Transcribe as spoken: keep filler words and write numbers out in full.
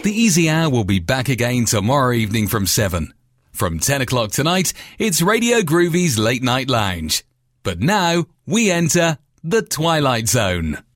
The Easy Hour will be back again tomorrow evening from seven. From ten o'clock tonight, it's Radio Groovy's Late Night Lounge. But now, we enter the Twilight Zone.